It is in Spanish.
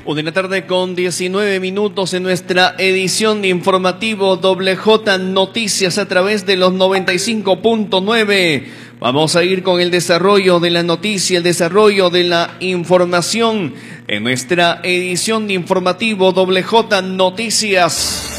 1 de la tarde con 19 minutos en nuestra edición de informativo WJ Noticias a través de los 95.9. Vamos a ir con el desarrollo de la noticia, el desarrollo de la información en nuestra edición de informativo WJ Noticias.